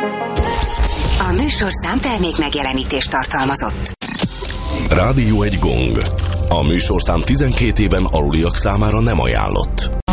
A műsorszám termék megjelenítést tartalmazott. Rádió egy gong. A műsorszám 12 éven aluliak számára nem ajánlott.